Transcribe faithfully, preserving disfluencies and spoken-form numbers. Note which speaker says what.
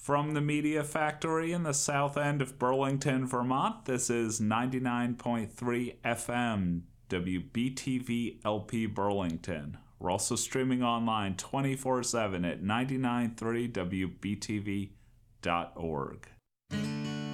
Speaker 1: From the Media Factory in the south end of Burlington, Vermont, this is ninety-nine point three F M, W B T V L P Burlington. We're also streaming online twenty-four seven at nine nine three W B T V dot org.